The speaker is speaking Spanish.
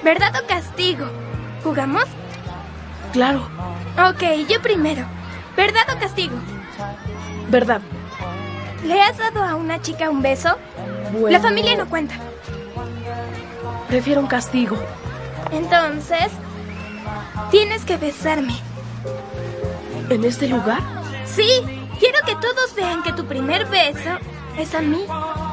¿Verdad o castigo? ¿Jugamos? Claro. Ok, yo primero. ¿Verdad o castigo? Verdad. ¿Le has dado a una chica un beso? Bueno, La familia no cuenta. prefiero un castigo. Entonces, tienes que besarme. ¿En este lugar? Sí, quiero que todos vean que tu primer beso es a mí.